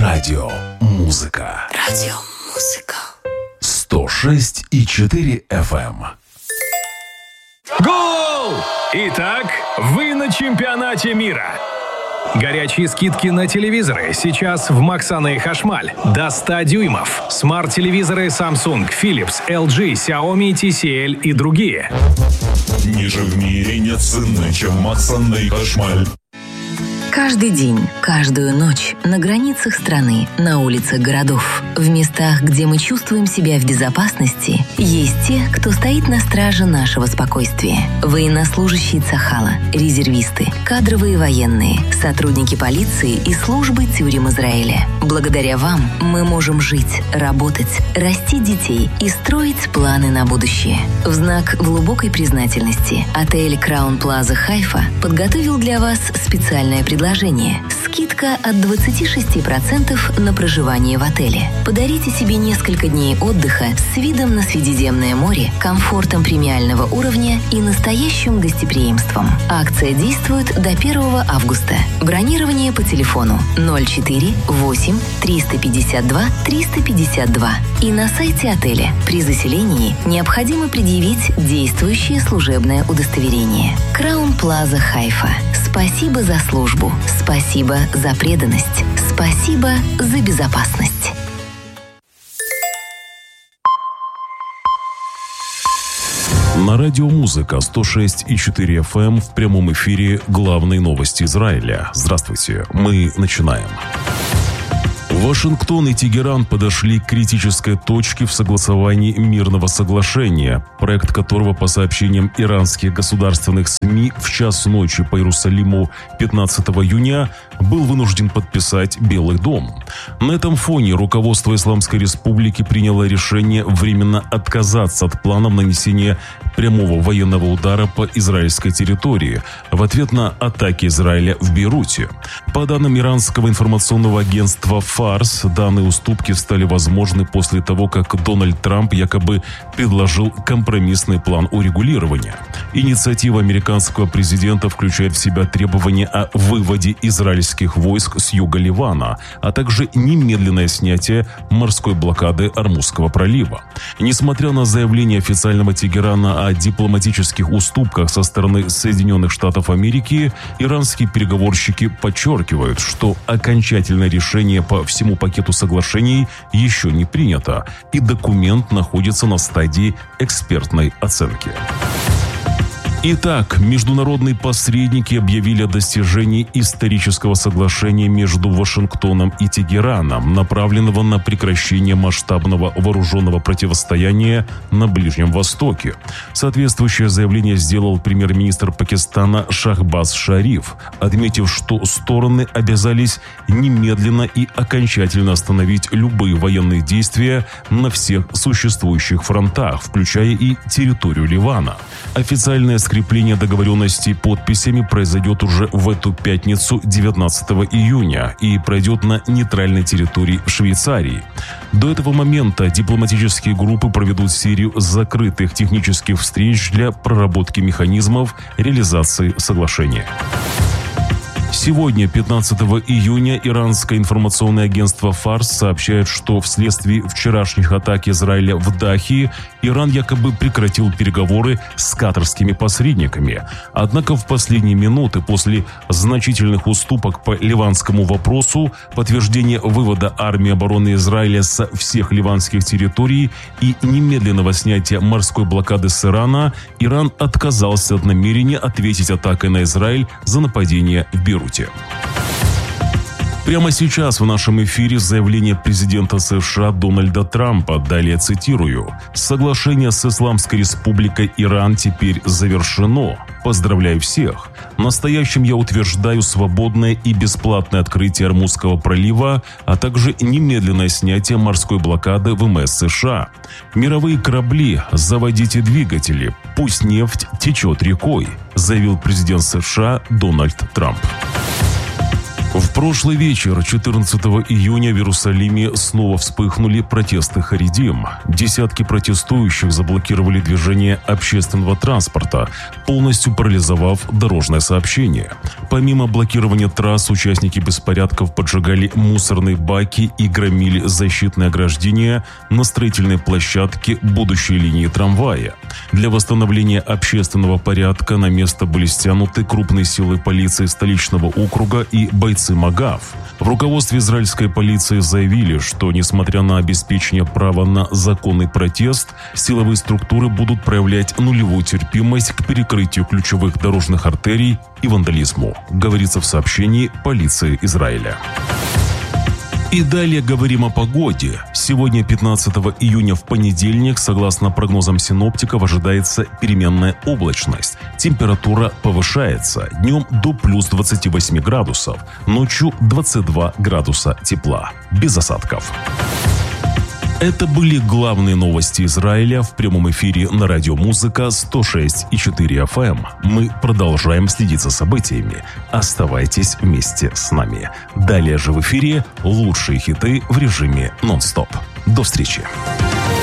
Радиомузыка. 106,4 FM. Гол! Итак, вы на чемпионате мира. Горячие скидки на телевизоры сейчас в Максана и Хашмаль. До 100 дюймов. Смарт-телевизоры Samsung, Philips, LG, Xiaomi, TCL и другие. Ниже в мире нет цены, чем Максана и Хашмаль. Каждый день, каждую ночь на границах страны, на улицах городов, в местах, где мы чувствуем себя в безопасности, есть те, кто стоит на страже нашего спокойствия. Военнослужащие Цахала, резервисты, кадровые военные, сотрудники полиции и службы тюрем Израиля. Благодаря вам мы можем жить, работать, растить детей и строить планы на будущее. В знак глубокой признательности отель Краун Плаза Хайфа подготовил для вас специальное предложение. Скидка от 26% на проживание в отеле. Подарите себе несколько дней отдыха с видом на Средиземное море, комфортом премиального уровня и настоящим гостеприимством. Акция действует до 1 августа. Бронирование по телефону 04 8 352 352 и на сайте отеля. При заселении необходимо предъявить действующее служебное удостоверение. Краун Плаза Хайфа. Спасибо за службу. Спасибо за преданность. Спасибо за безопасность. На радиомузыка 106,4 FM в прямом эфире главные новости Израиля. Здравствуйте, мы начинаем. Вашингтон и Тегеран подошли к критической точке в согласовании мирного соглашения, проект которого, по сообщениям иранских государственных СМИ, в час ночи по Иерусалиму 15 июня был вынужден подписать Белый дом. На этом фоне руководство Исламской Республики приняло решение временно отказаться от планов нанесения прямого военного удара по израильской территории в ответ на атаки Израиля в Бейруте. По данным иранского информационного агентства «Фарс», данные уступки стали возможны после того, как Дональд Трамп якобы предложил компромиссный план урегулирования. Инициатива американского президента включает в себя требования о выводе израильских войск с юга Ливана, а также немедленное снятие морской блокады Ормузского пролива. Несмотря на заявление официального Тегерана о дипломатических уступках со стороны Соединенных Штатов Америки, иранские переговорщики подчеркивают, что окончательное решение по всему пакету соглашений еще не принято, и документ находится на стадии экспертной оценки. Итак, международные посредники объявили о достижении исторического соглашения между Вашингтоном и Тегераном, направленного на прекращение масштабного вооруженного противостояния на Ближнем Востоке. Соответствующее заявление сделал премьер-министр Пакистана Шахбаз Шариф, отметив, что стороны обязались немедленно и окончательно остановить любые военные действия на всех существующих фронтах, включая и территорию Ливана. Официальное скрепление договоренностей подписями произойдет уже в эту пятницу, 19 июня, и пройдет на нейтральной территории Швейцарии. До этого момента дипломатические группы проведут серию закрытых технических встреч для проработки механизмов реализации соглашения. Сегодня, 15 июня, иранское информационное агентство «Фарс» сообщает, что вследствие вчерашних атак Израиля в Дахи Иран якобы прекратил переговоры с катарскими посредниками. Однако в последние минуты, после значительных уступок по ливанскому вопросу, подтверждения вывода армии обороны Израиля со всех ливанских территорий и немедленного снятия морской блокады с Ирана, Иран отказался от намерения ответить атакой на Израиль за нападение в Бейруте. Прямо сейчас в нашем эфире заявление президента США Дональда Трампа. Далее цитирую. «Соглашение с Исламской Республикой Иран теперь завершено. Поздравляю всех. Настоящим я утверждаю свободное и бесплатное открытие Ормузского пролива, а также немедленное снятие морской блокады ВМС США. Мировые корабли, заводите двигатели. Пусть нефть течет рекой», заявил президент США Дональд Трамп. В прошлый вечер, 14 июня, в Иерусалиме снова вспыхнули протесты харидим. Десятки протестующих заблокировали движение общественного транспорта, полностью парализовав дорожное сообщение. Помимо блокирования трасс, участники беспорядков поджигали мусорные баки и громили защитные ограждения на строительной площадке будущей линии трамвая. Для восстановления общественного порядка на место были стянуты крупные силы полиции столичного округа и бойцы МАГАФ. В руководстве израильской полиции заявили, что, несмотря на обеспечение права на законный протест, силовые структуры будут проявлять нулевую терпимость к перекрытию ключевых дорожных артерий и вандализму, говорится в сообщении полиции Израиля. И далее говорим о погоде. Сегодня, 15 июня, в понедельник, согласно прогнозам синоптиков, ожидается переменная облачность. Температура повышается. Днем до плюс 28 градусов. Ночью 22 градуса тепла. Без осадков. Это были главные новости Израиля в прямом эфире на радио «Музыка» 106,4 FM. Мы продолжаем следить за событиями. Оставайтесь вместе с нами. Далее же в эфире лучшие хиты в режиме нон-стоп. До встречи.